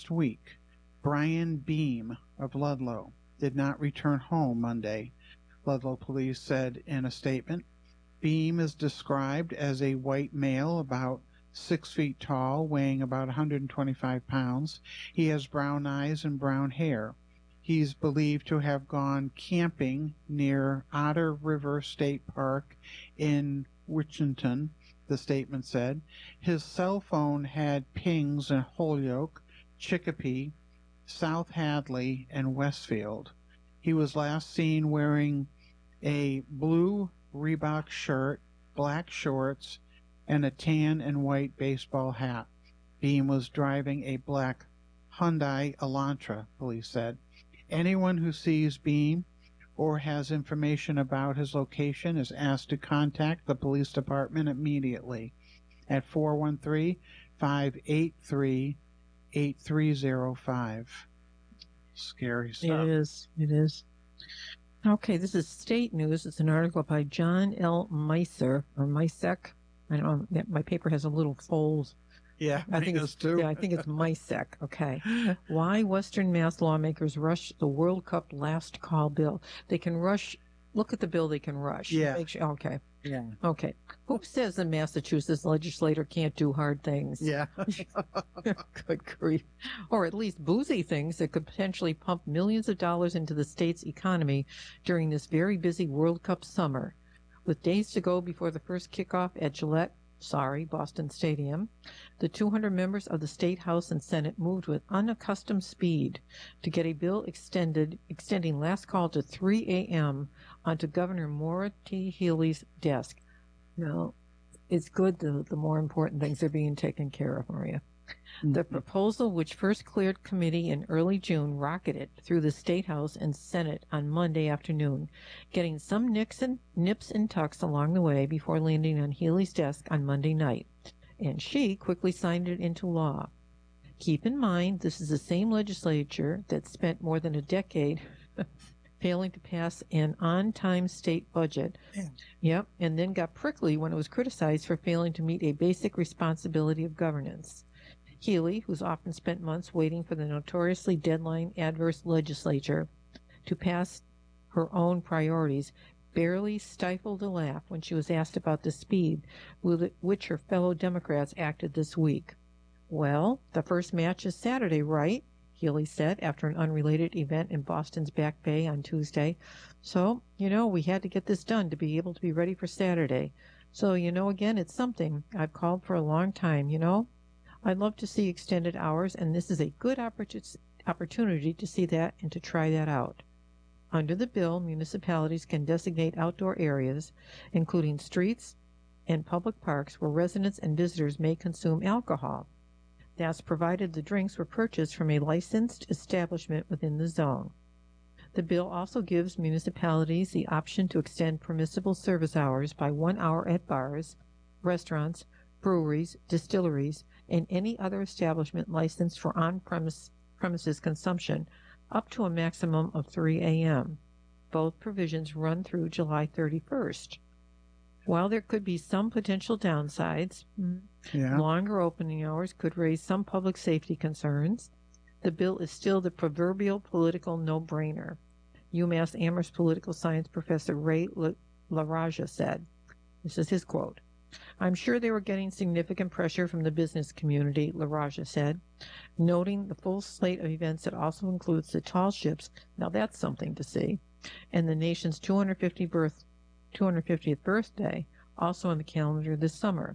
last week. Brian Beam of Ludlow did not return home Monday, Ludlow police said in a statement. Beam is described as a white male, about 6 feet tall, weighing about 125 pounds. He has brown eyes and brown hair. He's believed to have gone camping near Otter River State Park in Wichita, the statement said. His cell phone had pings in Holyoke, Chicopee, South Hadley, and Westfield. He was last seen wearing a blue Reebok shirt, black shorts, and a tan and white baseball hat. Beam was driving a black Hyundai Elantra, police said. Anyone who sees Beam or has information about his location is asked to contact the police department immediately at 413-583-8305. Scary stuff. It is. Okay, this is state news. It's an article by John L. Meiser, or Misek. I don't know. My paper has a little fold. Yeah, I think it's too. Yeah, I think it's Misek. Okay. Why Western Mass lawmakers rush the World Cup last call bill? They can rush. Look at the bill they can rush. Yeah. Okay. Yeah. Okay. Who says the Massachusetts legislator can't do hard things? Yeah. Good grief. Or at least boozy things that could potentially pump millions of dollars into the state's economy during this very busy World Cup summer. With days to go before the first kickoff at Boston Stadium, the 200 members of the State House and Senate moved with unaccustomed speed to get a bill extending last call to 3 a.m. onto Governor Maura T. Healey's desk. Now, it's good the more important things are being taken care of, Maria. Mm-hmm. The proposal, which first cleared committee in early June, rocketed through the State House and Senate on Monday afternoon, getting some nips and tucks along the way before landing on Healey's desk on Monday night, and she quickly signed it into law. Keep in mind, this is the same legislature that spent more than a decade failing to pass an on-time state budget. Yeah. Yep, and then got prickly when it was criticized for failing to meet a basic responsibility of governance. Healey, who's often spent months waiting for the notoriously deadline-adverse legislature to pass her own priorities, barely stifled a laugh when she was asked about the speed with which her fellow Democrats acted this week. Well, the first match is Saturday, right? Healey said after an unrelated event in Boston's Back Bay on Tuesday. So, we had to get this done to be able to be ready for Saturday. So, again, it's something I've called for a long time, I'd love to see extended hours, and this is a good opportunity to see that and to try that out. Under the bill, municipalities can designate outdoor areas, including streets and public parks, where residents and visitors may consume alcohol. That's provided the drinks were purchased from a licensed establishment within the zone. The bill also gives municipalities the option to extend permissible service hours by 1 hour at bars, restaurants, breweries, distilleries, and any other establishment licensed for on-premises consumption up to a maximum of 3 a.m. Both provisions run through July 31st. While there could be some potential downsides, longer opening hours could raise some public safety concerns, the bill is still the proverbial political no-brainer, UMass Amherst political science professor Ray LaRaja said. This is his quote. I'm sure they were getting significant pressure from the business community, LaRaja said, noting the full slate of events that also includes the tall ships, now that's something to see, and the nation's 250th birthday, also on the calendar this summer.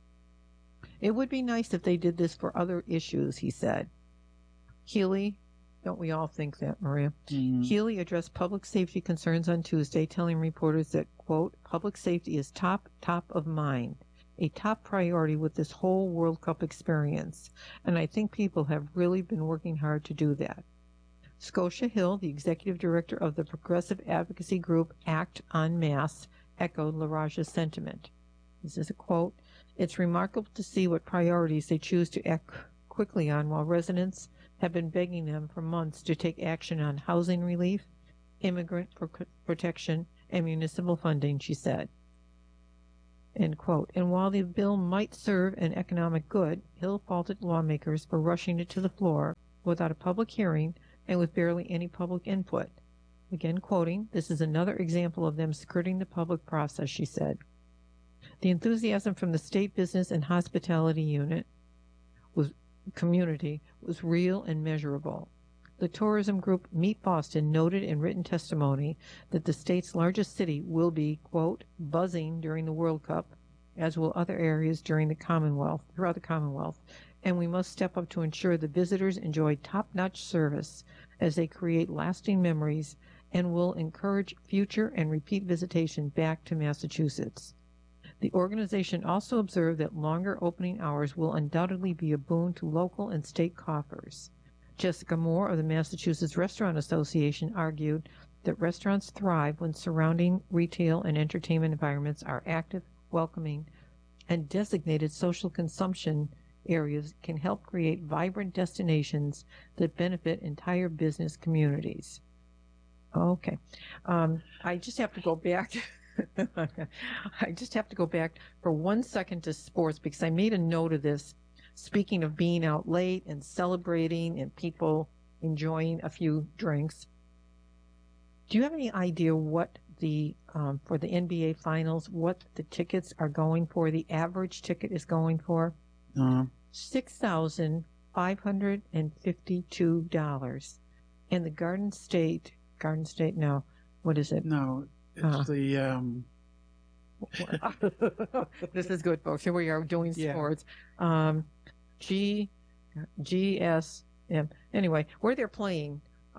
It would be nice if they did this for other issues, he said. Healey, don't we all think that, Maria? Healey addressed public safety concerns on Tuesday, telling reporters that, quote, public safety is top of mind, a top priority with this whole World Cup experience, and I think people have really been working hard to do that. Scotia Hill, the executive director of the progressive advocacy group Act en Masse, echoed LaRaja's sentiment. This is a quote, it's remarkable to see what priorities they choose to act quickly on while residents have been begging them for months to take action on housing relief, immigrant protection, and municipal funding, she said. End quote. And while the bill might serve an economic good, Hill faulted lawmakers for rushing it to the floor without a public hearing and with barely any public input. Again, quoting, "This is another example of them skirting the public process," she said. The enthusiasm from the state business and hospitality community was real and measurable. The tourism group Meet Boston noted in written testimony that the state's largest city will be, quote, "buzzing during the World Cup, as will other areas throughout the Commonwealth, and we must step up to ensure the visitors enjoy top-notch service as they create lasting memories and will encourage future and repeat visitation back to Massachusetts." The organization also observed that longer opening hours will undoubtedly be a boon to local and state coffers. Jessica Moore of the Massachusetts Restaurant Association argued that restaurants thrive when surrounding retail and entertainment environments are active, welcoming, and designated social consumption areas can help create vibrant destinations that benefit entire business communities. Okay. I just have to go back. For 1 second to sports because I made a note of this. Speaking of being out late and celebrating and people enjoying a few drinks, do you have any idea what for the NBA Finals, what the tickets are going for? The average ticket is going for $6,552, and the Garden State. No, what is it? No. It's This is good, folks. Here we are doing sports. GSM. Anyway, where they're playing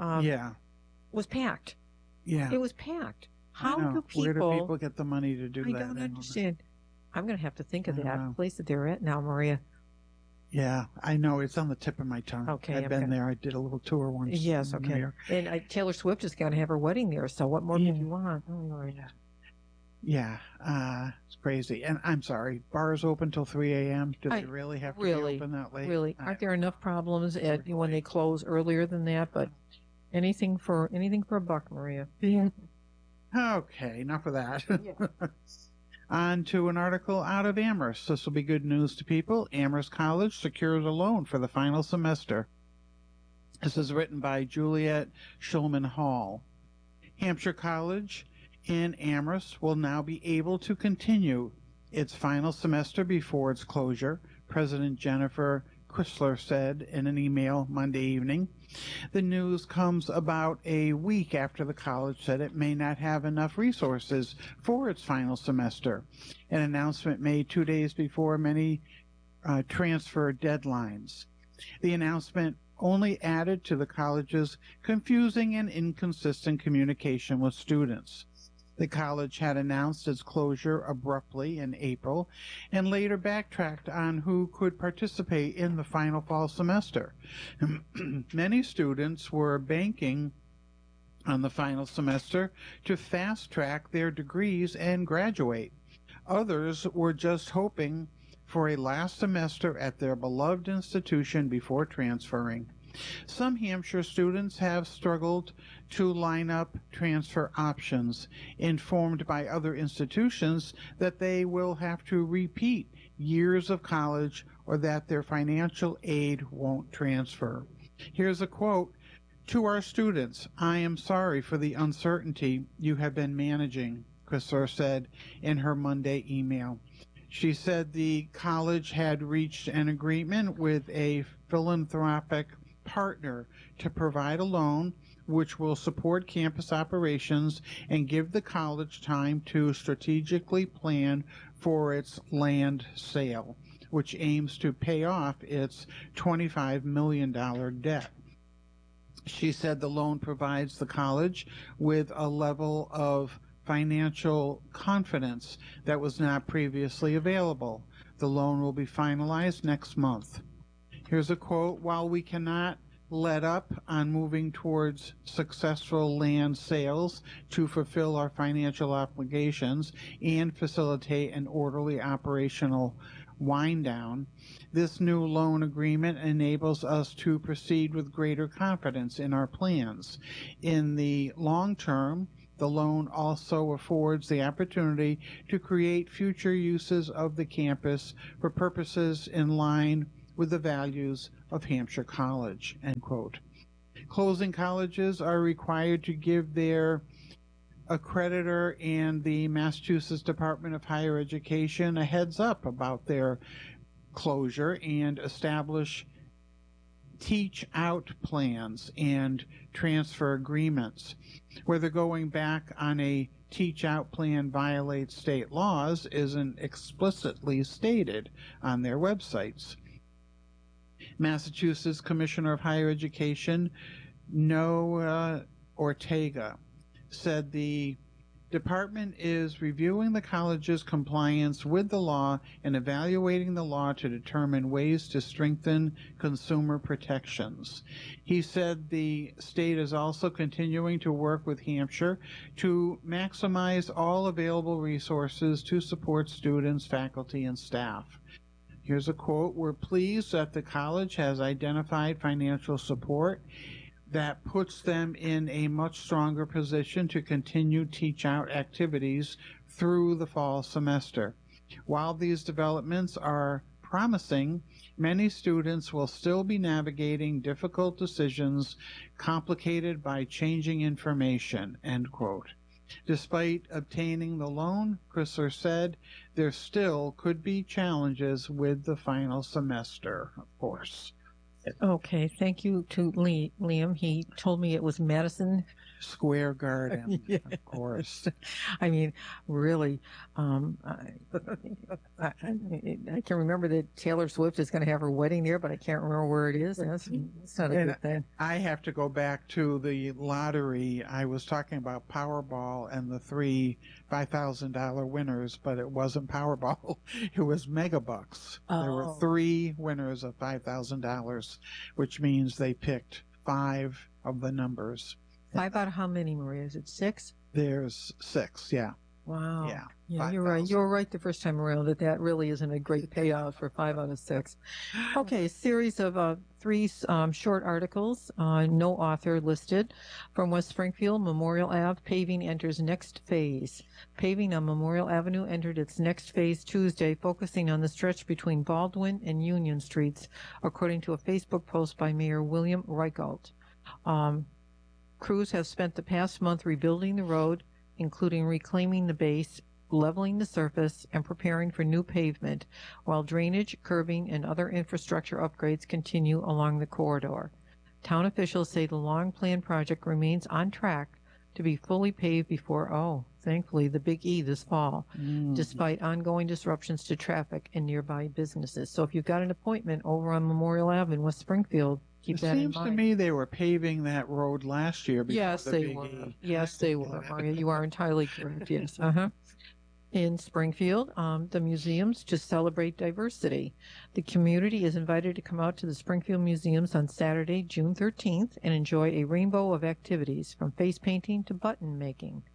was packed. Yeah. It was packed. How do Where do people get the money to do that? I don't understand. I'm going to have to think of that place that they're at now, Maria. Yeah, I know. It's on the tip of my tongue. Okay. I've been there. I did a little tour once. Yes, okay. And Taylor Swift is going to have her wedding there, so what more could you want? Oh, yeah. It's crazy. And I'm sorry, bars open till 3 a.m.? Do they really have to be open that late? Really? Aren't there enough problems when they close earlier than that? But anything for a buck, Maria. Yeah. Okay, enough of that. Yeah. On to an article out of Amherst. This will be good news to people. Amherst College secures a loan for the final semester. This is written by Juliet Schulman Hall. Hampshire College in Amherst will now be able to continue its final semester before its closure, President Jennifer Chrysler said in an email Monday evening. The news comes about a week after the college said it may not have enough resources for its final semester, an announcement made 2 days before many transfer deadlines. The announcement only added to the college's confusing and inconsistent communication with students. The college had announced its closure abruptly in April and later backtracked on who could participate in the final fall semester. Many students were banking on the final semester to fast-track their degrees and graduate. Others were just hoping for a last semester at their beloved institution before transferring. Some Hampshire students have struggled to line up transfer options, informed by other institutions that they will have to repeat years of college or that their financial aid won't transfer. Here's a quote. "To our students, I am sorry for the uncertainty you have been managing," Chrysler said in her Monday email. She said the college had reached an agreement with a philanthropic partner to provide a loan which will support campus operations and give the college time to strategically plan for its land sale, which aims to pay off its $25 million debt. She said the loan provides the college with a level of financial confidence that was not previously available. The loan will be finalized next month. Here's a quote. "While we cannot let up on moving towards successful land sales to fulfill our financial obligations and facilitate an orderly operational wind down, this new loan agreement enables us to proceed with greater confidence in our plans. In the long term, the loan also affords the opportunity to create future uses of the campus for purposes in line with the values of Hampshire College, end quote. Closing colleges are required to give their accreditor and the Massachusetts Department of Higher Education a heads up about their closure and establish teach out plans and transfer agreements. Whether going back on a teach out plan violates state laws isn't explicitly stated on their websites. Massachusetts Commissioner of Higher Education Noah Ortega said the department is reviewing the college's compliance with the law and evaluating the law to determine ways to strengthen consumer protections. He said the state is also continuing to work with Hampshire to maximize all available resources to support students, faculty, and staff. Here's a quote: "We're pleased that the college has identified financial support that puts them in a much stronger position to continue teach-out activities through the fall semester. While these developments are promising, many students will still be navigating difficult decisions complicated by changing information," end quote. Despite obtaining the loan, Chrysler said there still could be challenges with the final semester, of course. Okay, thank you to Liam. He told me it was Madison Square Garden, Yeah. of course. I mean, really, I can remember that Taylor Swift is going to have her wedding there, but I can't remember where it is. That's not a good thing. I have to go back to the lottery. I was talking about Powerball and the three $5,000 winners, but it wasn't Powerball. It was Megabucks. There were Oh. 3 winners of $5,000, which means they picked 5 of the numbers. 5 out of how many, Maria? Is it 6? There's 6, yeah. Wow. Yeah, Yeah, you're right. 5,000. You were right the first time around that really isn't a great payout for 5 out of 6. Okay, a series of 3 short articles, no author listed. From West Springfield, Memorial Ave, paving enters next phase. Paving on Memorial Avenue entered its next phase Tuesday, focusing on the stretch between Baldwin and Union Streets, according to a Facebook post by Mayor William Reichelt. Crews have spent the past month rebuilding the road, including reclaiming the base, leveling the surface, and preparing for new pavement, while drainage, curbing, and other infrastructure upgrades continue along the corridor. Town officials say the long-planned project remains on track to be fully paved before, thankfully, the Big E this fall, despite ongoing disruptions to traffic and nearby businesses. So if you've got an appointment over on Memorial Ave in West Springfield, keep that in mind. It seems to me they were paving that road last year before Yes, the they Big were. E. Yes, they were, Maria. You are entirely correct. Yes. In Springfield, the museums to celebrate diversity. The community is invited to come out to the Springfield Museums on Saturday, June 13th, and enjoy a rainbow of activities from face painting to button making.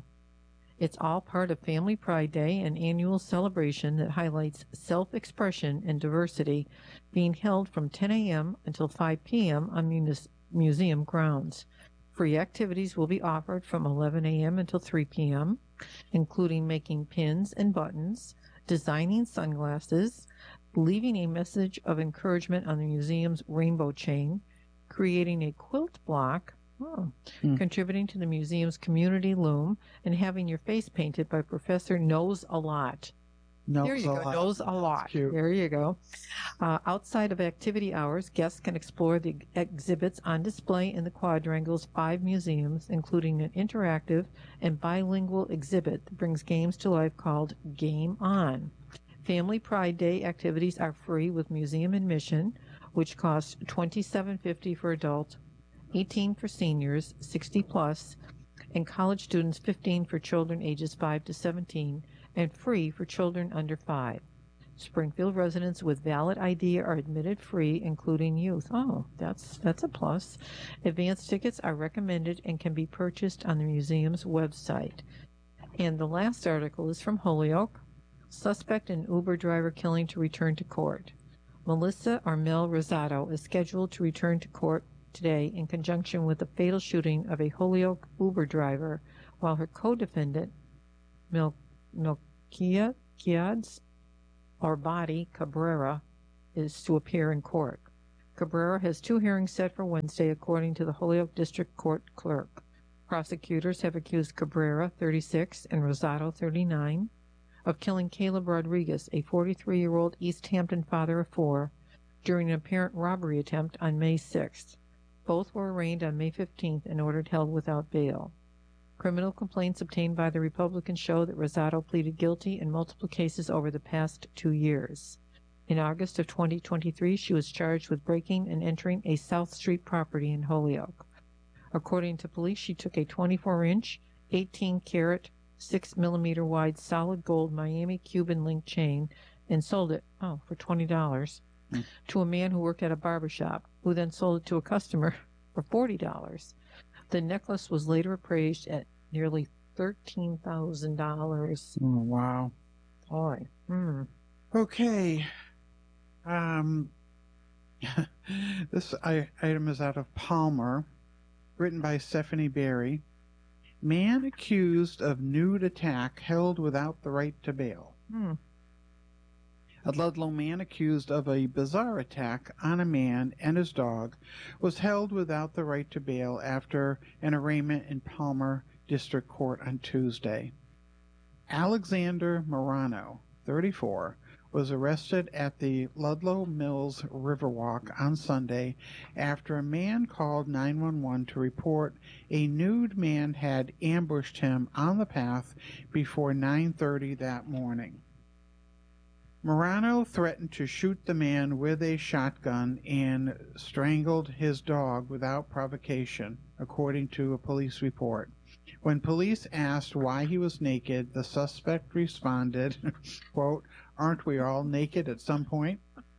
It's all part of Family Pride Day, an annual celebration that highlights self-expression and diversity, being held from 10 a.m. until 5 p.m. on museum grounds. Free activities will be offered from 11 a.m. until 3 p.m., including making pins and buttons, designing sunglasses, leaving a message of encouragement on the museum's rainbow chain, creating a quilt block, contributing to the museum's community loom, and having your face painted by Professor Knows a Lot. There you go. Knows a lot. There you go. Outside of activity hours, guests can explore the exhibits on display in the Quadrangle's 5 museums, including an interactive and bilingual exhibit that brings games to life called Game On. Family Pride Day activities are free with museum admission, which costs $27.50 for adults, $18 for seniors, 60 plus, and college students $15 for children ages 5 to 17, and free for children under 5. Springfield residents with valid ID are admitted free, including youth. That's a plus. Advance tickets are recommended and can be purchased on the museum's website. And the last article is from Holyoke. Suspect in Uber driver killing to return to court. Melissa Armel Rosado is scheduled to return to court today in conjunction with the fatal shooting of a Holyoke Uber driver, while her co-defendant, Milkia Kiads or Body Cabrera, is to appear in court. Cabrera has 2 hearings set for Wednesday, according to the Holyoke District Court clerk. Prosecutors have accused Cabrera, 36, and Rosado, 39, of killing Caleb Rodriguez, a 43-year-old East Hampton father of 4, during an apparent robbery attempt on May 6th. Both were arraigned on May 15th and ordered held without bail. Criminal complaints obtained by the Republicans show that Rosado pleaded guilty in multiple cases over the past 2 years. In August of 2023, she was charged with breaking and entering a South Street property in Holyoke. According to police, she took a 24-inch, 18-carat, 6-millimeter wide solid gold Miami Cuban link chain and sold it, for $20 to a man who worked at a barber shop, who then sold it to a customer for $40. The necklace was later appraised at nearly $13,000. Oh, wow. Boy. Okay. This item is out of Palmer, written by Stephanie Berry. Man accused of nude attack held without the right to bail. A Ludlow man accused of a bizarre attack on a man and his dog was held without the right to bail after an arraignment in Palmer District Court on Tuesday. Alexander Morano, 34, was arrested at the Ludlow Mills Riverwalk on Sunday after a man called 911 to report a nude man had ambushed him on the path before 9:30 that morning. Morano threatened to shoot the man with a shotgun and strangled his dog without provocation, according to a police report. When police asked why he was naked, the suspect responded, quote, "Aren't we all naked at some point?"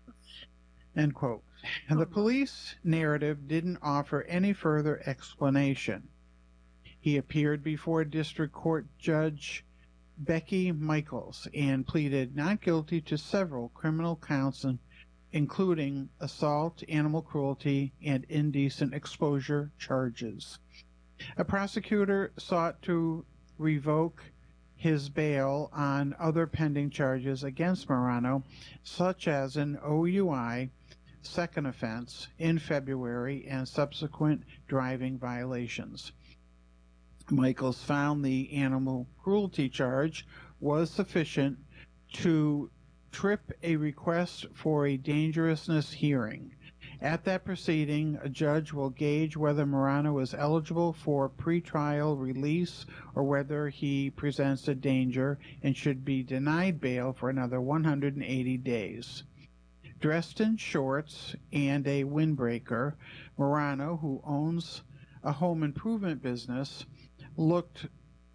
End quote. And the police narrative didn't offer any further explanation. He appeared before District Court Judge Becky Michaels and pleaded not guilty to several criminal counts, including assault, animal cruelty, and indecent exposure charges. A prosecutor sought to revoke his bail on other pending charges against Morano, such as an OUI, second offense, in February and subsequent driving violations. Michaels found the animal cruelty charge was sufficient to trip a request for a dangerousness hearing. At that proceeding, a judge will gauge whether Morano is eligible for pretrial release or whether he presents a danger and should be denied bail for another 180 days. Dressed in shorts and a windbreaker, Morano, who owns a home improvement business, looked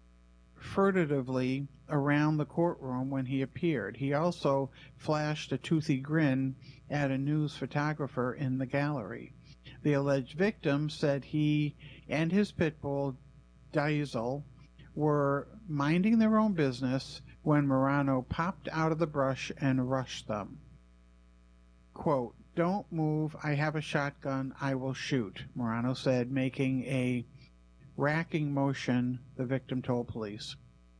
furtively around the courtroom when he appeared. He also flashed a toothy grin at a news photographer in the gallery. The alleged victim said he and his pit bull, Diesel, were minding their own business when Morano popped out of the brush and rushed them. Quote, "Don't move, I have a shotgun, I will shoot," Morano said, making a racking motion, the victim told police.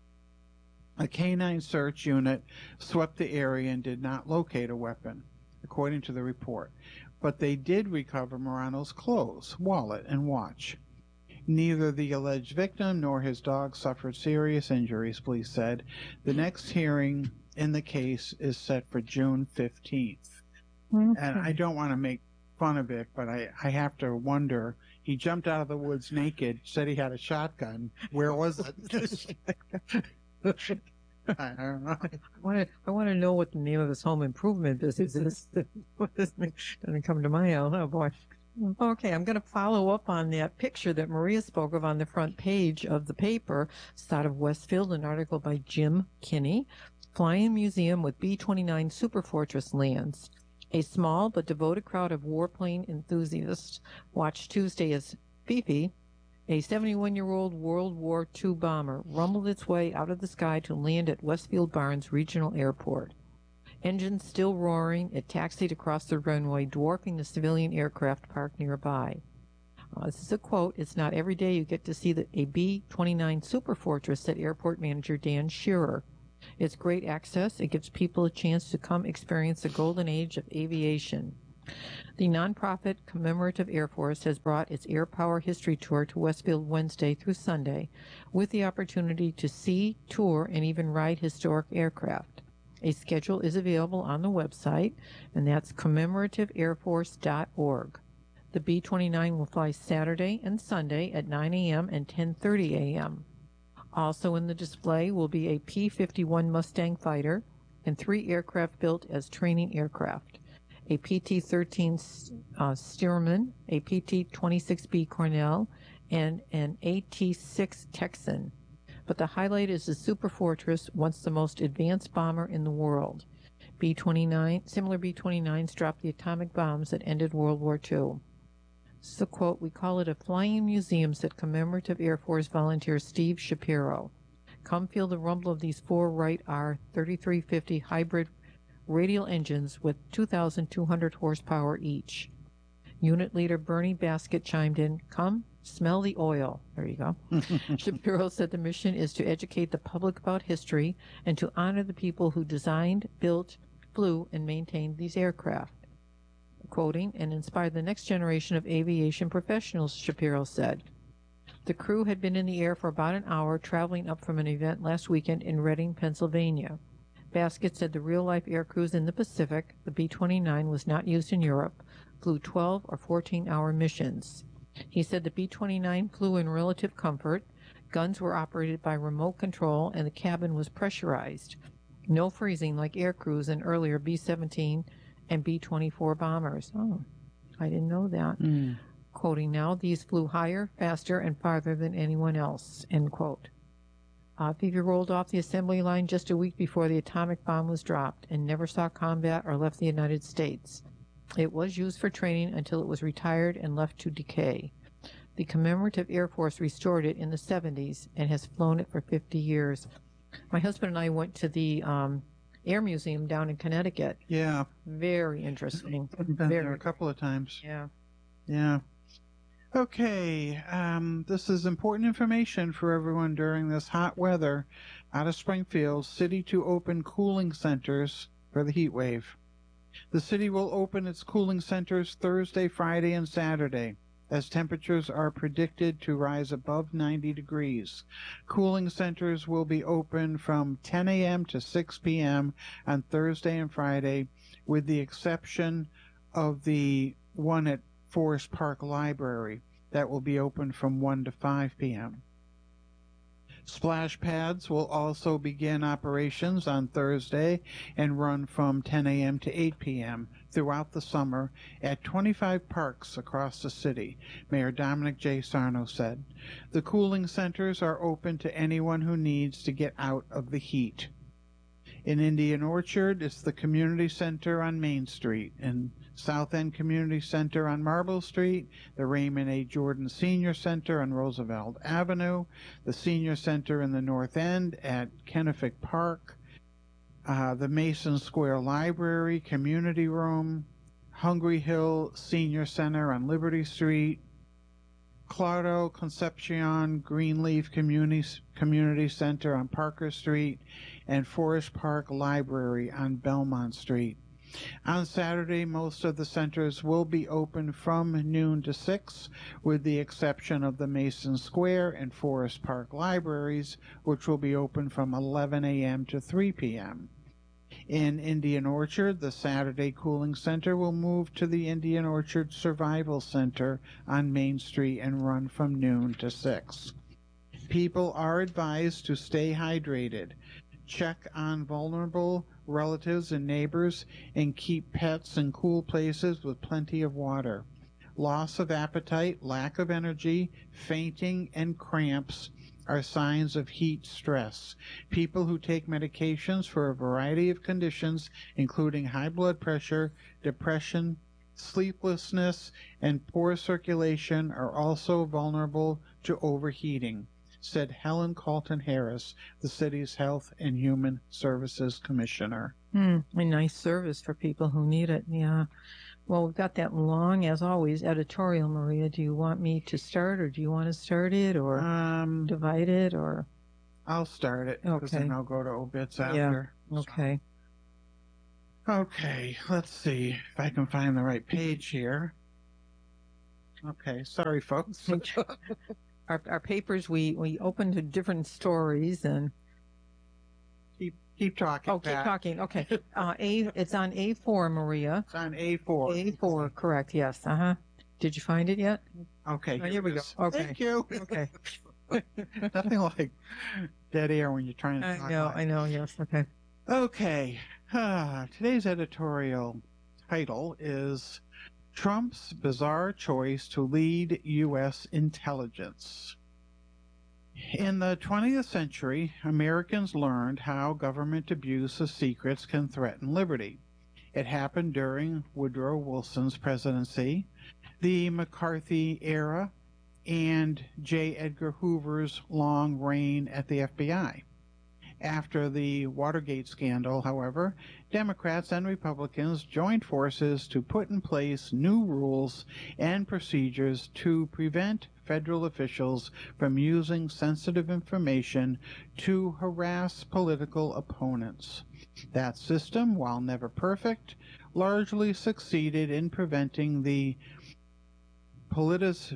A canine search unit swept the area and did not locate a weapon, according to the report, but they did recover Morano's clothes, wallet, and watch. Neither the alleged victim nor his dog suffered serious injuries, police said. The next hearing in the case is set for June 15th. And I don't want to make fun of it, but I have to wonder, he jumped out of the woods naked, said he had a shotgun. Where was it? I don't know. I want to know what the name of this home improvement business is. What doesn't come to my house? Oh boy. Okay, I'm going to follow up on that picture that Maria spoke of on the front page of the paper. It's out of Westfield, an article by Jim Kinney. Flying Museum with B-29 Superfortress lands. A small but devoted crowd of warplane enthusiasts watched Tuesday as Fifi, a 71-year-old World War II bomber, rumbled its way out of the sky to land at Westfield Barnes Regional Airport. Engines still roaring, it taxied across the runway, dwarfing the civilian aircraft parked nearby. This is a quote, "It's not every day you get to see a B-29 Superfortress," said airport manager Dan Shearer. It's great access. It gives people a chance to come experience the golden age of aviation. The nonprofit Commemorative Air Force has brought its Air Power History Tour to Westfield Wednesday through Sunday with the opportunity to see, tour, and even ride historic aircraft. A schedule is available on the website, and that's commemorativeairforce.org. The B-29 will fly Saturday and Sunday at 9 a.m. and 10:30 a.m. Also in the display will be a P-51 Mustang fighter and 3 aircraft built as training aircraft. A PT-13 Stearman, a PT-26B Cornell, and an AT-6 Texan. But the highlight is the Super Fortress, once the most advanced bomber in the world. Similar B-29s dropped the atomic bombs that ended World War II. So, quote, "We call it a flying museum," said Commemorative Air Force volunteer Steve Shapiro. "Come feel the rumble of these 4 Wright R-3350 hybrid radial engines with 2,200 horsepower each. Unit leader Bernie Baskett chimed in, "Come, smell the oil." There you go. Shapiro said the mission is to educate the public about history and to honor the people who designed, built, flew, and maintained these aircraft. Quoting, "and inspire the next generation of aviation professionals," Shapiro said. The crew had been in the air for about an hour, traveling up from an event last weekend in Reading, Pennsylvania. Baskett said the real-life air crews in the Pacific, the B-29 was not used in Europe, flew 12 or 14-hour missions. He said the B-29 flew in relative comfort, guns were operated by remote control, and the cabin was pressurized. No freezing like air crews in earlier B-17 and B-24 bombers. Oh, I didn't know that. Quoting now, "These flew higher, faster, and farther than anyone else," end quote. Phoebe rolled off the assembly line just a week before the atomic bomb was dropped and never saw combat or left the United States. It was used for training until it was retired and left to decay. The Commemorative Air Force restored it in the 70s and has flown it for 50 years. My husband and I went to the Air Museum down in Connecticut. Yeah. Very interesting. I've been there a couple of times. Yeah. Yeah. Okay, this is important information for everyone during this hot weather. Out of Springfield, city to open cooling centers for the heat wave. The city will open its cooling centers Thursday, Friday, and Saturday, as temperatures are predicted to rise above 90 degrees. Cooling centers will be open from 10 a.m. to 6 p.m. on Thursday and Friday, with the exception of the one at Forest Park Library that will be open from 1 to 5 p.m. Splash pads will also begin operations on Thursday and run from 10 a.m. to 8 p.m. throughout the summer at 25 parks across the city, Mayor Dominic J. Sarno said. The cooling centers are open to anyone who needs to get out of the heat. In Indian Orchard, it's the Community Center on Main Street. In South End Community Center on Marble Street, the Raymond A. Jordan Senior Center on Roosevelt Avenue, the Senior Center in the North End at Kennefic Park, the Mason Square Library Community Room, Hungry Hill Senior Center on Liberty Street, Claro Concepcion Greenleaf Community Center on Parker Street, and Forest Park Library on Belmont Street. On Saturday, most of the centers will be open from noon to 6, with the exception of the Mason Square and Forest Park Libraries, which will be open from 11 a.m. to 3 p.m. In Indian Orchard, the Saturday Cooling Center will move to the Indian Orchard Survival Center on Main Street and run from noon to 6. People are advised to stay hydrated, check on vulnerable relatives and neighbors, and keep pets in cool places with plenty of water. Loss of appetite, lack of energy, fainting, and cramps are signs of heat stress. People who take medications for a variety of conditions, including high blood pressure, depression, sleeplessness, and poor circulation, are also vulnerable to overheating, said Helen Colton Harris, the city's Health and Human Services Commissioner. A nice service for people who need it, yeah. Well, we've got that long, as always, editorial, Maria. Do you want me to start, or do you want to start it, or divide it, or? I'll start it because Okay. then I'll go to obits Yeah. after. Okay. Okay, let's see if I can find the right page here. Okay, sorry, folks. Our papers, we opened to different stories and keep talking. keep Pat. talking. Okay. It's on A4, Maria. It's on A4. A4, correct. Yes. Did you find it yet? Okay. Here we go. Okay. Thank you. Okay. Nothing like dead air when you're trying to talk. I know. Yes. Okay. Okay. Today's editorial title is Trump's Bizarre Choice to Lead U.S. Intelligence. In the 20th century, Americans learned how government abuse of secrets can threaten liberty. It happened during Woodrow Wilson's presidency, the McCarthy era, and J. Edgar Hoover's long reign at the FBI. After the Watergate scandal, however, Democrats and Republicans joined forces to put in place new rules and procedures to prevent federal officials from using sensitive information to harass political opponents. That system, while never perfect, largely succeeded in preventing the there's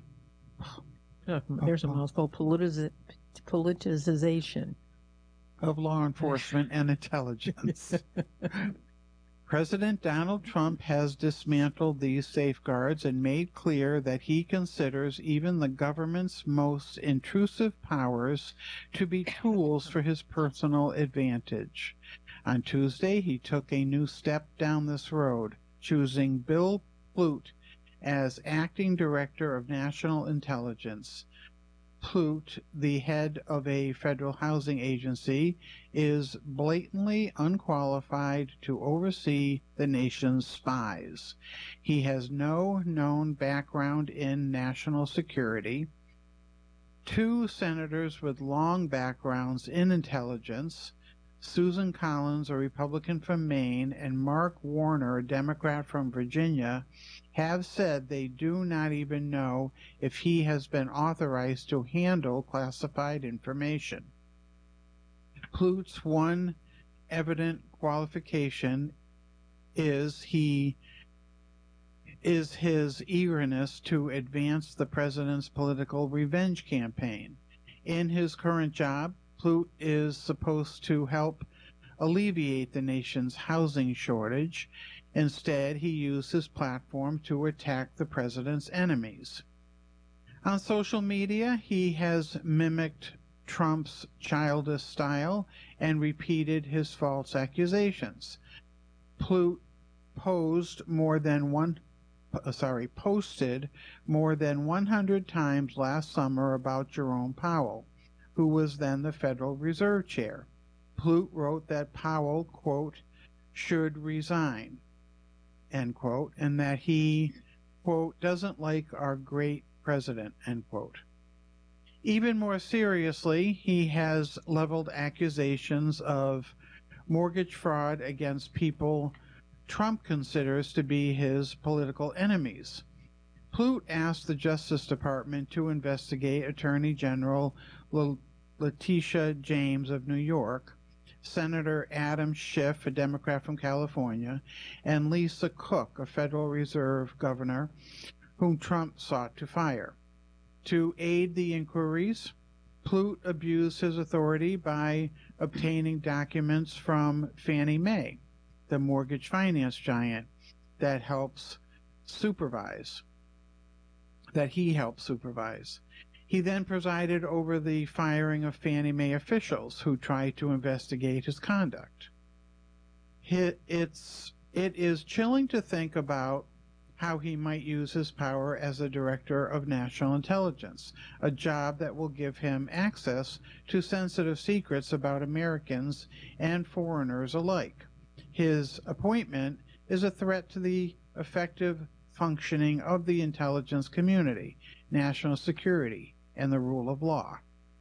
a mouthful, politicization of law enforcement and intelligence. President Donald Trump has dismantled these safeguards and made clear that he considers even the government's most intrusive powers to be tools for his personal advantage. On Tuesday, he took a new step down this road, choosing Bill Plute as acting director of national intelligence. Plute, the head of a federal housing agency, is blatantly unqualified to oversee the nation's spies. He has no known background in national security. Two senators with long backgrounds in intelligence, Susan Collins, a Republican from Maine, and Mark Warner, a Democrat from Virginia, have said they do not even know if he has been authorized to handle classified information. Plute's one evident qualification is his eagerness to advance the president's political revenge campaign. In his current job, Plute is supposed to help alleviate the nation's housing shortage. Instead, he used his platform to attack the president's enemies. On social media, he has mimicked Trump's childish style and repeated his false accusations. Plute posted more than 100 times last summer about Jerome Powell, who was then the Federal Reserve Chair. Plute wrote that Powell, quote, should resign, end quote, and that he, quote, doesn't like our great president, end quote. Even more seriously, he has leveled accusations of mortgage fraud against people Trump considers to be his political enemies. Plute asked the Justice Department to investigate Attorney General Letitia James of New York, Senator Adam Schiff, a Democrat from California, and Lisa Cook, a Federal Reserve governor, whom Trump sought to fire. To aid the inquiries, Plute abused his authority by obtaining documents from Fannie Mae, the mortgage finance giant that he helps supervise. He then presided over the firing of Fannie Mae officials who tried to investigate his conduct. It is chilling to think about how he might use his power as a director of national intelligence, a job that will give him access to sensitive secrets about Americans and foreigners alike. His appointment is a threat to the effective functioning of the intelligence community, national security, and the rule of law.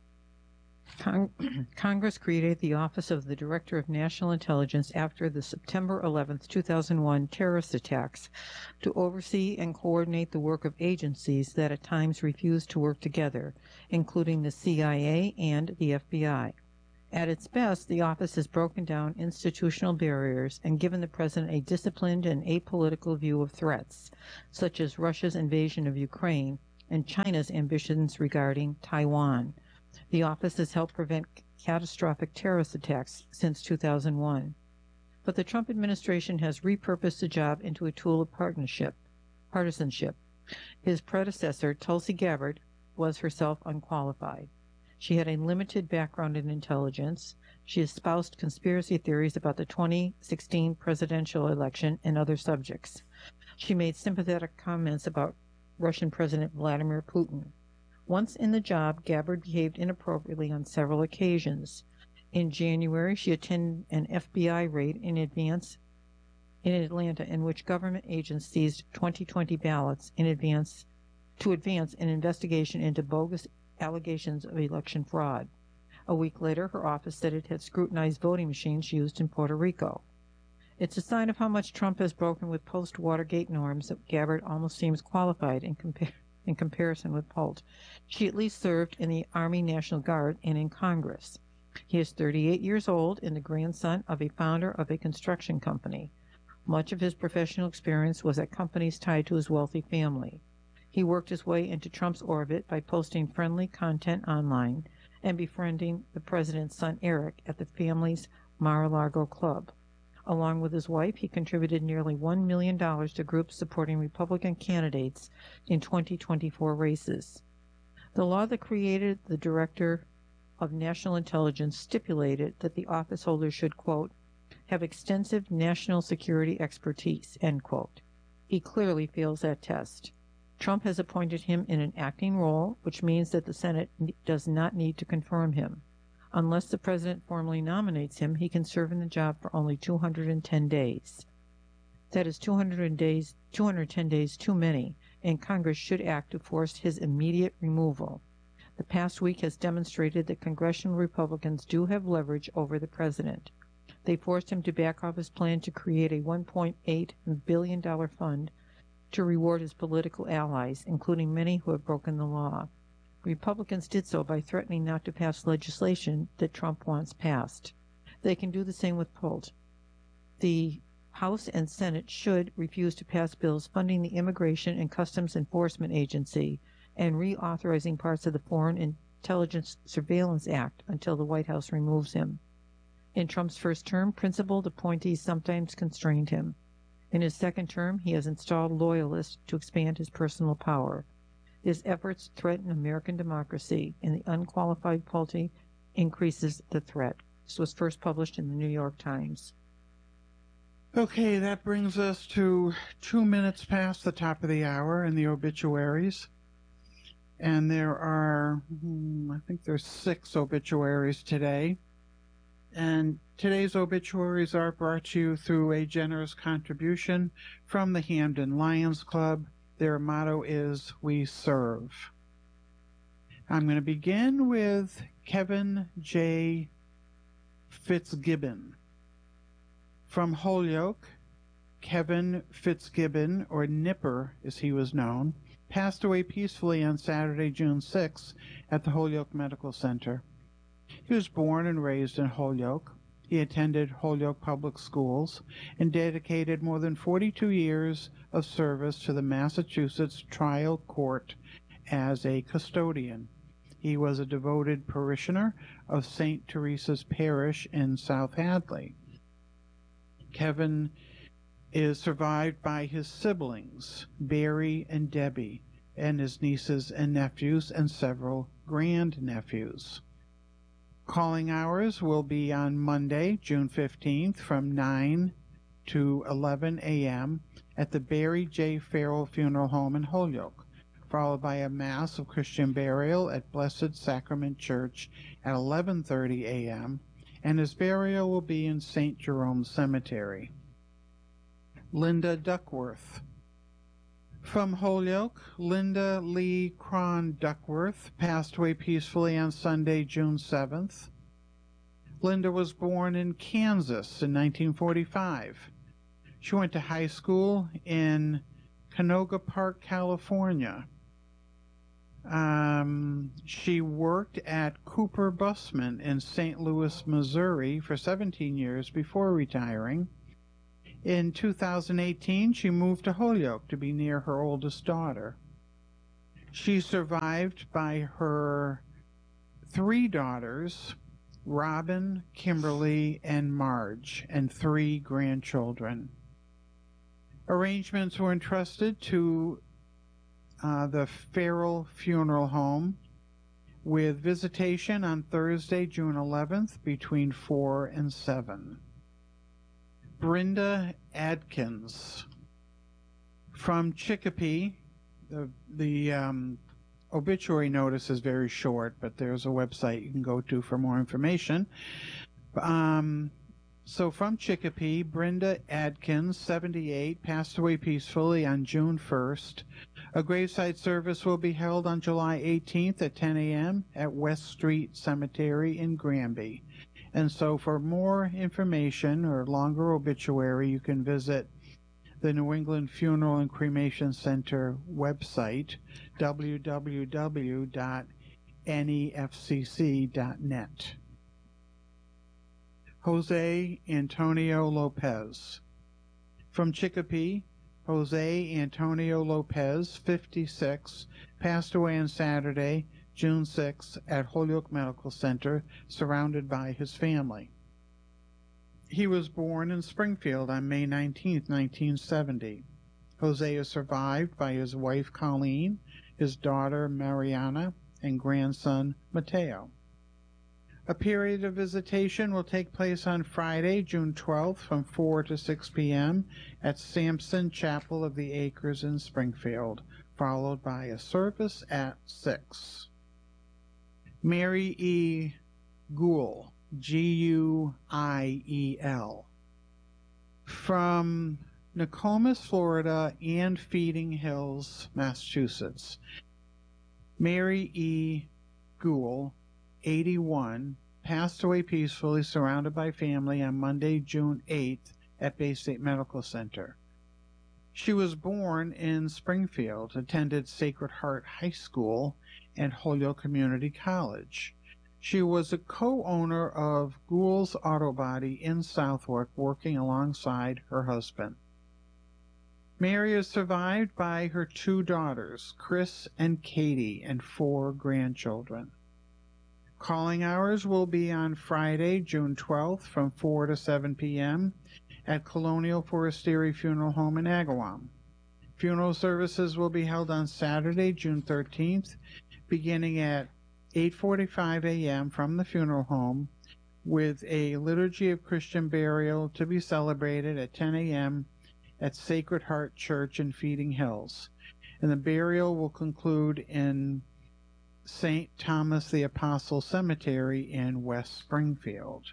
Congress created the Office of the Director of National Intelligence after the September 11, 2001 terrorist attacks to oversee and coordinate the work of agencies that at times refused to work together, including the CIA and the FBI. At its best, the office has broken down institutional barriers and given the president a disciplined and apolitical view of threats, such as Russia's invasion of Ukraine and China's ambitions regarding Taiwan. The office has helped prevent catastrophic terrorist attacks since 2001. But the Trump administration has repurposed the job into a tool of partisanship. His predecessor, Tulsi Gabbard, was herself unqualified. She had a limited background in intelligence. She espoused conspiracy theories about the 2016 presidential election and other subjects. She made sympathetic comments about Russian President Vladimir Putin. Once in the job, Gabbard behaved inappropriately on several occasions. In January, she attended an FBI raid in Atlanta in which government agents seized 2020 ballots to advance an investigation into bogus allegations of election fraud. A week later, her office said it had scrutinized voting machines used in Puerto Rico. It's a sign of how much Trump has broken with post-Watergate norms that Gabbard almost seems qualified in comparison with Pult. She at least served in the Army National Guard and in Congress. He is 38 years old and the grandson of a founder of a construction company. Much of his professional experience was at companies tied to his wealthy family. He worked his way into Trump's orbit by posting friendly content online and befriending the president's son Eric at the family's Mar-a-Lago club. Along with his wife, he contributed nearly $1 million to groups supporting Republican candidates in 2024 races. The law that created the Director of National Intelligence stipulated that the office holder should, quote, have extensive national security expertise, end quote. He clearly fails that test. Trump has appointed him in an acting role, which means that the Senate does not need to confirm him. Unless the president formally nominates him, he can serve in the job for only 210 days. That is 210 days too many, and Congress should act to force his immediate removal. The past week has demonstrated that congressional Republicans do have leverage over the president. They forced him to back off his plan to create a $1.8 billion fund to reward his political allies, including many who have broken the law. Republicans did so by threatening not to pass legislation that Trump wants passed. They can do the same with Pult. The House and Senate should refuse to pass bills funding the Immigration and Customs Enforcement Agency and reauthorizing parts of the Foreign Intelligence Surveillance Act until the White House removes him. In Trump's first term, principled appointees sometimes constrained him. In his second term, he has installed loyalists to expand his personal power. His efforts threaten American democracy, and the unqualified Pulte increases the threat. This was first published in the New York Times. Okay, that brings us to 2 minutes past the top of the hour in the obituaries. And there are, I think there's 6 obituaries today. And today's obituaries are brought to you through a generous contribution from the Hamden Lions Club. Their motto is, "We serve." I'm going to begin with Kevin J. Fitzgibbon. From Holyoke, Kevin Fitzgibbon, or Nipper as he was known, passed away peacefully on Saturday, June 6, at the Holyoke Medical Center. He was born and raised in Holyoke. He attended Holyoke Public Schools and dedicated more than 42 years of service to the Massachusetts Trial Court as a custodian. He was a devoted parishioner of St. Teresa's Parish in South Hadley. Kevin is survived by his siblings, Barry and Debbie, and his nieces and nephews and several grandnephews. Calling hours will be on Monday, June 15th from 9 to 11 a.m. at the Barry J. Farrell Funeral Home in Holyoke, followed by a Mass of Christian burial at Blessed Sacrament Church at 11:30 a.m., and his burial will be in St. Jerome Cemetery. Linda Duckworth. From Holyoke, Linda Lee Cron Duckworth passed away peacefully on Sunday, June 7th. Linda was born in Kansas in 1945. She went to high school in Canoga Park, California. She worked at Cooper Busman in St. Louis, Missouri for 17 years before retiring. In 2018, she moved to Holyoke to be near her oldest daughter. She's survived by her 3 daughters, Robin, Kimberly, and Marge, and 3 grandchildren. Arrangements were entrusted to the Farrell Funeral Home, with visitation on Thursday, June 11th, between 4 and 7. Brenda Adkins from Chicopee. The obituary notice is very short, but there's a website you can go to for more information. So from Chicopee, Brenda Adkins, 78, passed away peacefully on June 1st. A graveside service will be held on July 18th at 10 a.m. at West Street Cemetery in Granby. And so for more information or longer obituary, you can visit the New England Funeral and Cremation Center website, www.nefcc.net. Jose Antonio Lopez. From Chicopee, Jose Antonio Lopez, 56, passed away on Saturday, June 6, at Holyoke Medical Center, surrounded by his family. He was born in Springfield on May 19, 1970. Jose is survived by his wife Colleen, his daughter Mariana, and grandson Mateo. A period of visitation will take place on Friday, June 12th from 4 to 6 p.m. at Sampson Chapel of the Acres in Springfield, followed by a service at 6. Mary E. Guiel, Guiel, from Nokomis, Florida, and Feeding Hills, Massachusetts. Mary E. Guiel, 81, passed away peacefully surrounded by family on Monday, June 8th at Bay State Medical Center. She was born in Springfield, attended Sacred Heart High School and Holyoke Community College. She was a co-owner of Guiel's Auto Body in Southwark, working alongside her husband. Mary is survived by her 2 daughters, Chris and Katie, and 4 grandchildren. Calling hours will be on Friday, June 12th from 4 to 7 p.m. at Colonial Forestieri Funeral Home in Agawam. Funeral services will be held on Saturday, June 13th, beginning at 8:45 a.m. from the funeral home, with a liturgy of Christian burial to be celebrated at 10 a.m. at Sacred Heart Church in Feeding Hills. And the burial will conclude in St. Thomas the Apostle Cemetery in West Springfield.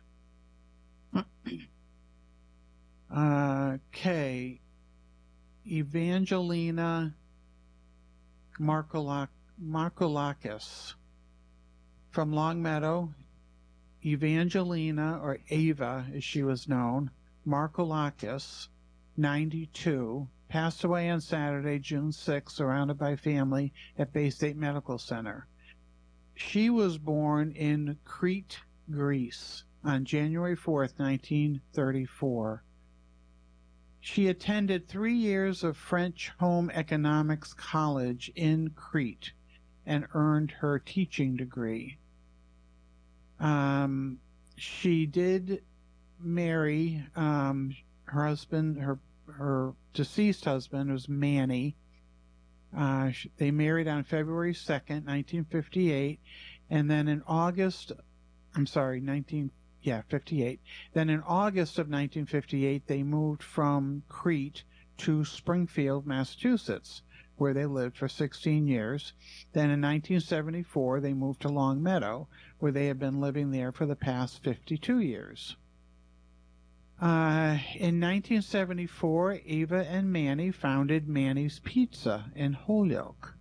Okay. Evangelina Markoulakis from Longmeadow. Evangelina, or Ava as she was known, Markoulakis, 92, passed away on Saturday, June 6, surrounded by family at Bay State Medical Center. She was born in Crete, Greece, on January 4th, 1934. She attended 3 years of French Home Economics College in Crete and earned her teaching degree. She did marry her husband, her deceased husband was Manny. They married on February 2nd, 1958, and then in August, 58. Then in August of 1958, they moved from Crete to Springfield, Massachusetts, where they lived for 16 years. Then in 1974, they moved to Longmeadow, where they have been living there for the past 52 years. In 1974, Ava and Manny founded Manny's Pizza in Holyoke.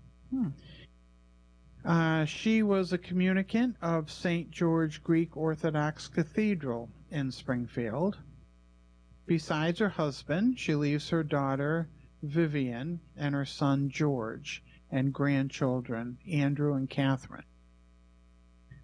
She was a communicant of St. George Greek Orthodox Cathedral in Springfield. Besides her husband, she leaves her daughter Vivian and her son George and grandchildren Andrew and Catherine.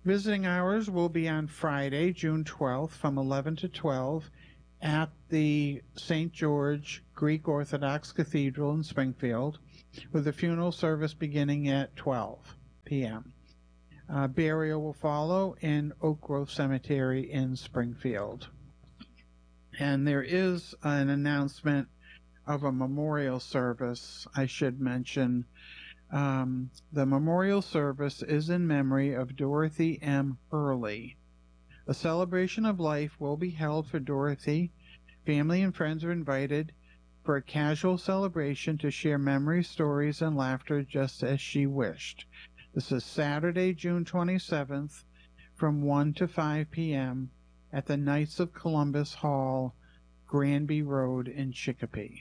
Visiting hours will be on Friday, June 12th from 11 to 12 at the St. George Greek Orthodox Cathedral in Springfield, with the funeral service beginning at 12 p.m. Burial will follow in Oak Grove Cemetery in Springfield. And there is an announcement of a memorial service I should mention. The memorial service is in memory of Dorothy M. Hurley. A celebration of life will be held for Dorothy. Family and friends are invited for a casual celebration to share memory, stories, and laughter just as she wished. This is Saturday, June 27th from 1 to 5 p.m. at the Knights of Columbus Hall, Granby Road in Chicopee.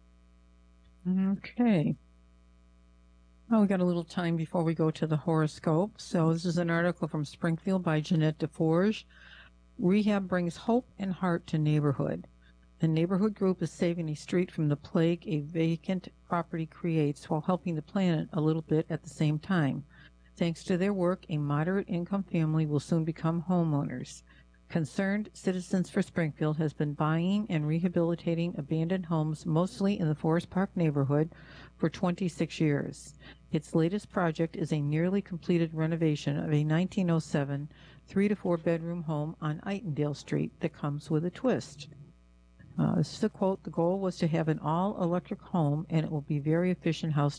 Okay. Oh, we got a little time before we go to the horoscope. So this is an article from Springfield by Jeanette DeForge. Rehab brings hope and heart to neighborhood. The neighborhood group is saving a street from the plague a vacant property creates while helping the planet a little bit at the same time. Thanks to their work, a moderate-income family will soon become homeowners. Concerned Citizens for Springfield has been buying and rehabilitating abandoned homes, mostly in the Forest Park neighborhood, for 26 years. Its latest project is a nearly completed renovation of a 1907 3 to 4 bedroom home on Itondale Street that comes with a twist. This is a quote: "The goal was to have an all-electric home, and it will be a very efficient house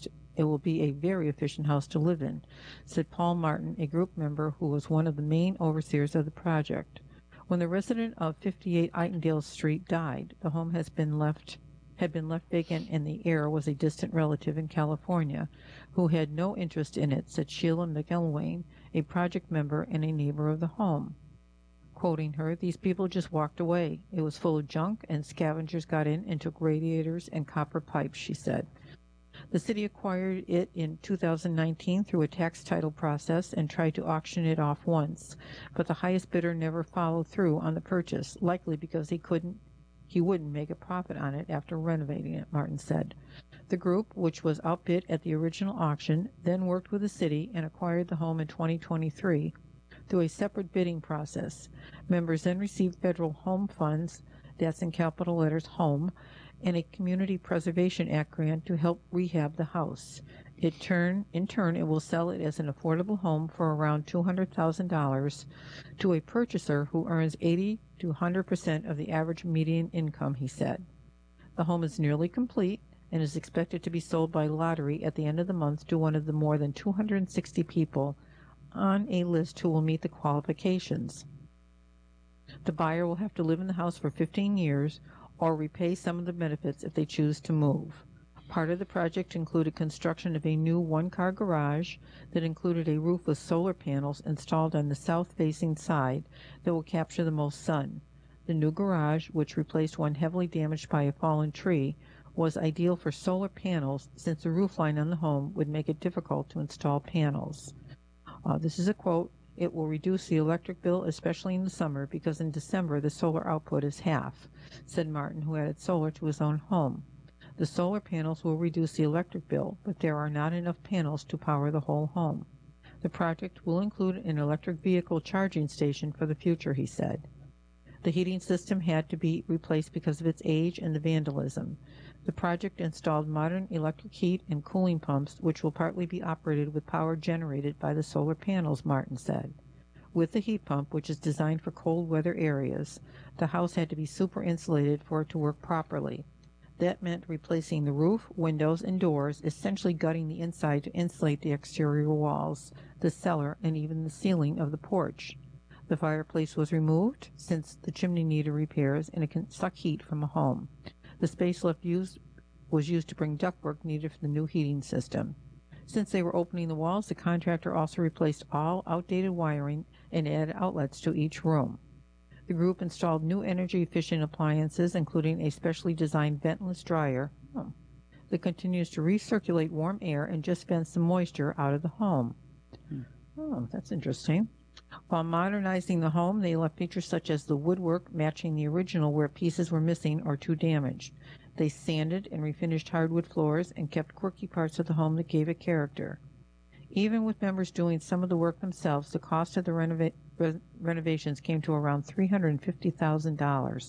to live in," said Paul Martin, a group member who was one of the main overseers of the project. When the resident of 58 Itondale Street died, the home had been left vacant, and the heir was a distant relative in California who had no interest in it, said Sheila McElwain, a project member and a neighbor of the home. Quoting her, "These people just walked away. It was full of junk, and scavengers got in and took radiators and copper pipes," she said. The city acquired it in 2019 through a tax title process and tried to auction it off once, but the highest bidder never followed through on the purchase, likely because he wouldn't make a profit on it after renovating it, Martin said. The group, which was outbid at the original auction, then worked with the city and acquired the home in 2023 through a separate bidding process. Members then received federal home funds, that's in capital letters HOME, and a Community Preservation Act grant to help rehab the house. In turn, it will sell it as an affordable home for around $200,000 to a purchaser who earns 80 to 100% of the average median income, he said. The home is nearly complete and is expected to be sold by lottery at the end of the month to one of the more than 260 people on a list who will meet the qualifications. The buyer will have to live in the house for 15 years or repay some of the benefits if they choose to move. Part of the project included construction of a new one-car garage that included a roof with solar panels installed on the south-facing side that will capture the most sun. The new garage, which replaced one heavily damaged by a fallen tree, was ideal for solar panels since the roofline on the home would make it difficult to install panels. This is a quote: "It will reduce the electric bill, especially in the summer, because in December the solar output is half," said Martin, who added solar to his own home. "The solar panels will reduce the electric bill, but there are not enough panels to power the whole home. The project will include an electric vehicle charging station for the future," he said. The heating system had to be replaced because of its age and the vandalism. The project installed modern electric heat and cooling pumps, which will partly be operated with power generated by the solar panels, Martin said. With the heat pump, which is designed for cold weather areas, the house had to be super insulated for it to work properly. That meant replacing the roof, windows, and doors, essentially gutting the inside to insulate the exterior walls, the cellar, and even the ceiling of the porch. The fireplace was removed since the chimney needed repairs and it can suck heat from a home. The space left was used to bring ductwork needed for the new heating system. Since they were opening the walls, the contractor also replaced all outdated wiring and added outlets to each room. The group installed new energy-efficient appliances, including a specially designed ventless dryer that continues to recirculate warm air and just vents some moisture out of the home. Oh, that's interesting. While modernizing the home, they left features such as the woodwork matching the original where pieces were missing or too damaged. They sanded and refinished hardwood floors and kept quirky parts of the home that gave it character. Even with members doing some of the work themselves, the cost of the renovations came to around $350,000.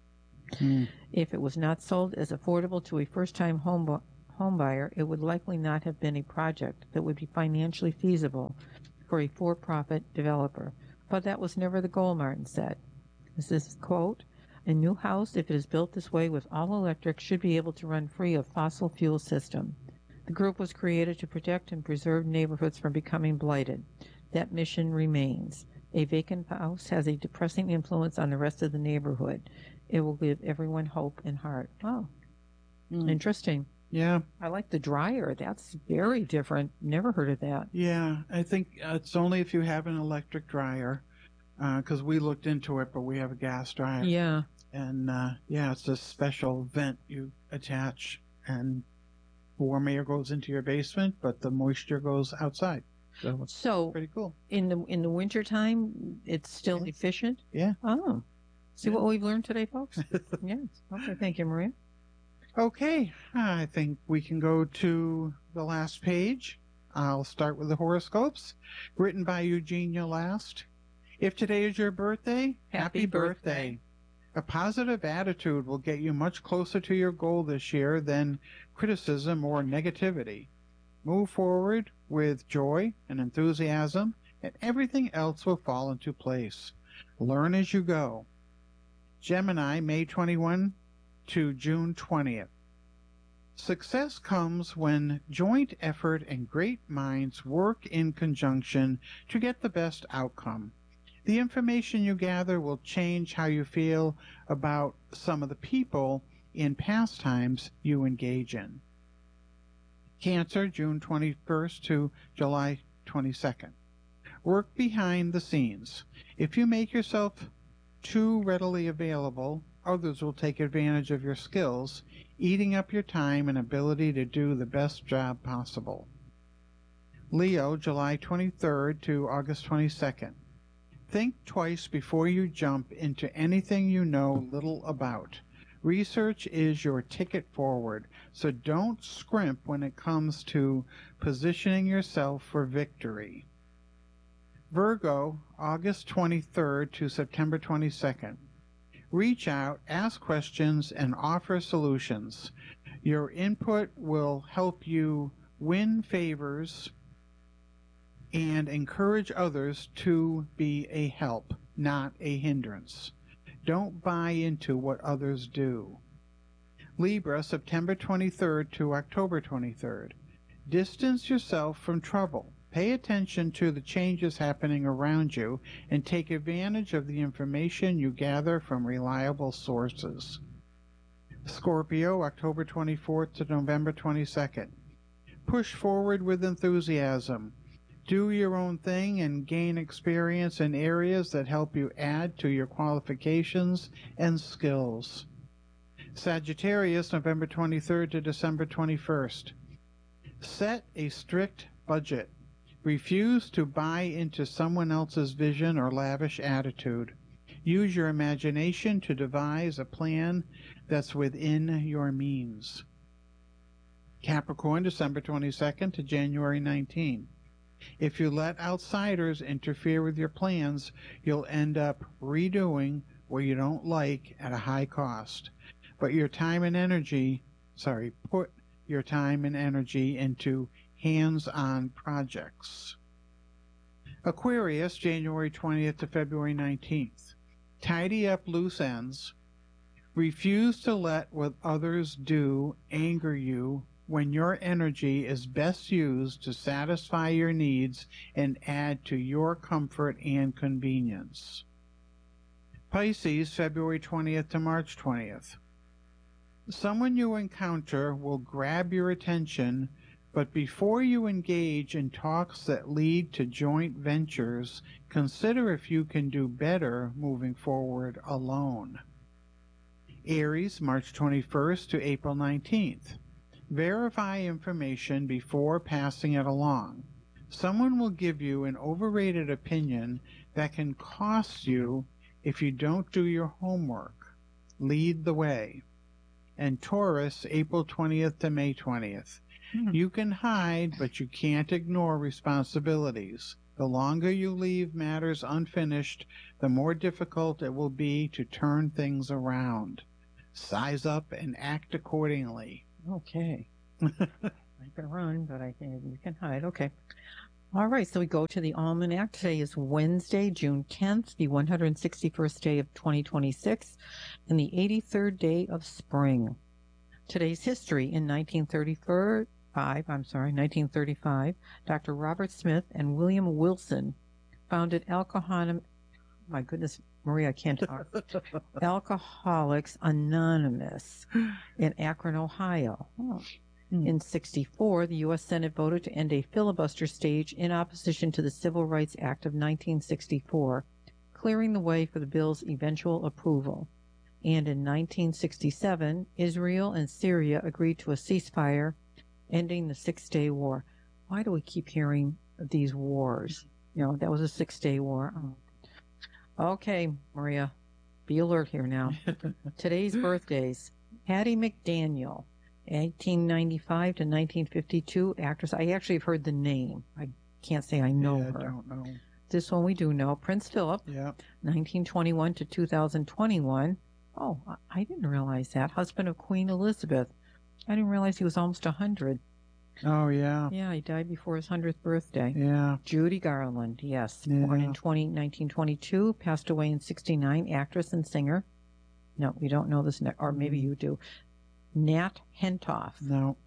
If it was not sold as affordable to a first-time home buyer, it would likely not have been a project that would be financially feasible for a for-profit developer. But that was never the goal, Martin said. This is, quote, "A new house, if it is built this way with all electric, should be able to run free of fossil fuel system. The group was created to protect and preserve neighborhoods from becoming blighted. That mission remains. A vacant house has a depressing influence on the rest of the neighborhood. It will give everyone hope and heart." Oh, interesting. Yeah. I like the dryer. That's very different. Never heard of that. Yeah, I think it's only if you have an electric dryer, because we looked into it, but we have a gas dryer. Yeah. And yeah, it's a special vent you attach, and warm air goes into your basement, but the moisture goes outside. So it's pretty cool. In the wintertime, it's still efficient? Yeah. Oh. See what we've learned today, folks? Yes. Okay, thank you, Maria. Okay, I think we can go to the last page. I'll start with the horoscopes, written by Eugenia Last. If today is your birthday, happy birthday. A positive attitude will get you much closer to your goal this year than criticism or negativity. Move forward with joy and enthusiasm, and everything else will fall into place. Learn as you go. Gemini, May 21 to June 20th. Success comes when joint effort and great minds work in conjunction to get the best outcome. The information you gather will change how you feel about some of the people in pastimes you engage in. Cancer, June 21st to July 22nd. Work behind the scenes. If you make yourself too readily available, others will take advantage of your skills, eating up your time and ability to do the best job possible. Leo, July 23rd to August 22nd. Think twice before you jump into anything you know little about. Research is your ticket forward, so don't scrimp when it comes to positioning yourself for victory. Virgo, August 23rd to September 22nd. Reach out, ask questions, and offer solutions. Your input will help you win favors and encourage others to be a help, not a hindrance. Don't buy into what others do. Libra, September 23rd to October 23rd. Distance yourself from trouble. Pay attention to the changes happening around you and take advantage of the information you gather from reliable sources. Scorpio, October 24th to November 22nd. Push forward with enthusiasm. Do your own thing and gain experience in areas that help you add to your qualifications and skills. Sagittarius, November 23rd to December 21st. Set a strict budget. Refuse to buy into someone else's vision or lavish attitude. Use your imagination to devise a plan that's within your means. Capricorn, December 22nd to January 19th. If you let outsiders interfere with your plans, you'll end up redoing what you don't like at a high cost. Put your time and energy into hands-on projects. Aquarius, January 20th to February 19th. Tidy up loose ends. Refuse to let what others do anger you when your energy is best used to satisfy your needs and add to your comfort and convenience. Pisces, February 20th to March 20th. Someone you encounter will grab your attention, but before you engage in talks that lead to joint ventures, consider if you can do better moving forward alone. Aries, March 21st to April 19th. Verify information before passing it along. Someone will give you an overrated opinion that can cost you if you don't do your homework. Lead the way. And Taurus, April 20th to May 20th. You can hide, but you can't ignore responsibilities. The longer you leave matters unfinished, the more difficult it will be to turn things around. Size up and act accordingly. Okay. I can run, but you can hide. Okay. All right, so we go to the almanac. Today is Wednesday, June 10th, the 161st day of 2026, and the 83rd day of spring. Today's history: in 1935, Dr. Robert Smith and William Wilson founded my goodness, Maria, I can't talk. Alcoholics Anonymous in Akron, Ohio. Oh. In 1964, the U.S. Senate voted to end a filibuster stage in opposition to the Civil Rights Act of 1964, clearing the way for the bill's eventual approval. And in 1967, Israel and Syria agreed to a ceasefire, ending the Six-Day War. Why do we keep hearing these wars? That was a Six-Day War. Oh. Okay, Maria, be alert here now. Today's birthdays: Hattie McDaniel, 1895 to 1952, actress. I actually have heard the name. I can't say I know her. I don't know. This one we do know. Prince Philip, 1921 to 2021. Oh, I didn't realize that. Husband of Queen Elizabeth. I didn't realize he was almost 100. Oh, yeah. Yeah, he died before his 100th birthday. Yeah. Judy Garland, yes. Yeah. Born in 1922, passed away in 1969, actress and singer. No, we don't know this, or maybe you do. Nat Hentoff. No.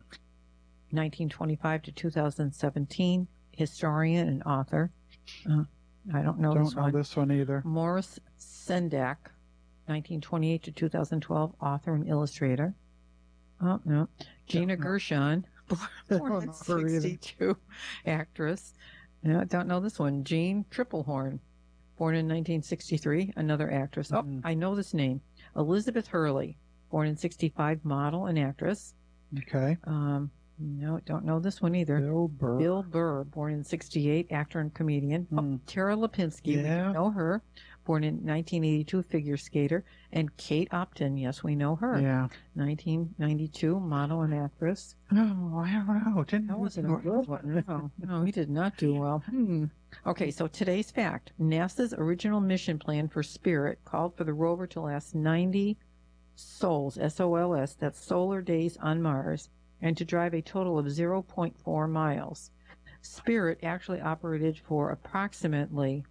1925 to 2017, historian and author. I don't know this one. Don't know this one either. Morris Sendak, 1928 to 2012, author and illustrator. Oh, no. Gina Gershon, born in 1962, actress. No, I don't know this one. Jean Triplehorn, born in 1963, another actress. Oh, I know this name. Elizabeth Hurley, born in 1965, model and actress. Okay. No, don't know this one either. Bill Burr, born in 1968, actor and comedian. Oh, Tara Lipinski, we know her, born in 1982, figure skater. And Kate Upton, yes, we know her. Yeah. 1992, model and actress. Oh, I don't know. That wasn't a good one. No, he did not do well. Okay, so today's fact: NASA's original mission plan for Spirit called for the rover to last 90 sols, S-O-L-S, that's solar days on Mars, and to drive a total of 0.4 miles. Spirit actually operated for approximately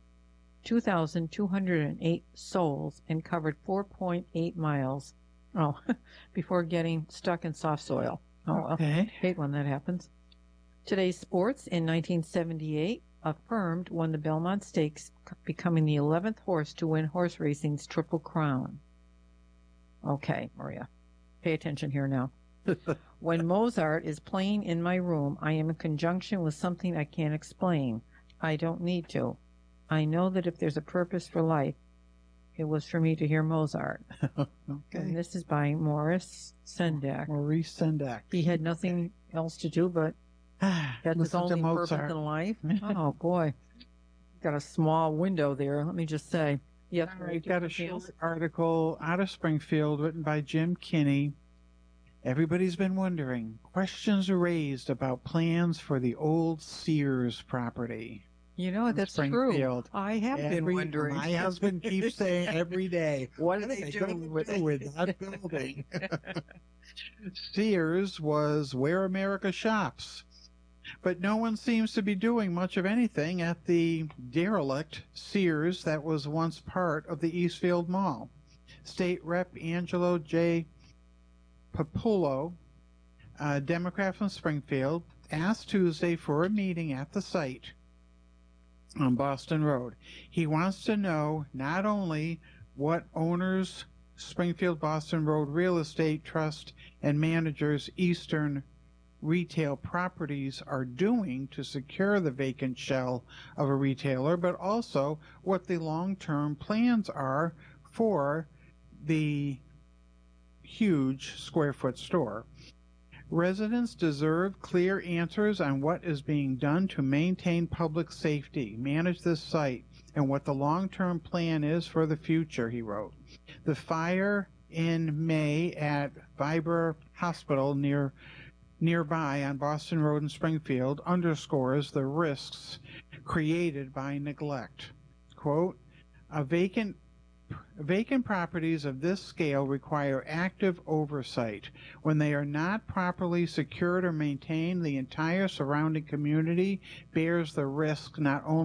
2,208 sols and covered 4.8 miles before getting stuck in soft soil. Oh, okay. Hate when that happens. Today's sports: in 1978, Affirmed won the Belmont Stakes, becoming the 11th horse to win horse racing's Triple Crown. Okay, Maria, pay attention here now. When Mozart is playing in my room, I am in conjunction with something I can't explain. I don't need to. I know that if there's a purpose for life, it was for me to hear Mozart. Okay. And this is by Maurice Sendak. Maurice Sendak. He had nothing else to do but that's his only purpose in life. Oh, boy. Got a small window there, let me just say. Yes, all right, got a short article out of Springfield written by Jim Kinney. Everybody's been wondering. Questions are raised about plans for the old Sears property. You know, that's true. I have been wondering. My husband keeps saying every day, what are they doing with that building? Sears was where America shops. But no one seems to be doing much of anything at the derelict Sears that was once part of the Eastfield Mall. State Rep Angelo J. Papulo, a Democrat from Springfield, asked Tuesday for a meeting at the site on Boston Road. He wants to know not only what owners Springfield Boston Road Real Estate Trust and managers Eastern Retail Properties are doing to secure the vacant shell of a retailer, but also what the long-term plans are for the huge square-foot store. Residents deserve clear answers on what is being done to maintain public safety, manage this site, and what the long-term plan is for the future, he wrote. The fire in May at Vibra Hospital near nearby on Boston Road in Springfield underscores the risks created by neglect. Quote, Vacant properties of this scale require active oversight. When they are not properly secured or maintained, the entire surrounding community bears the risk not only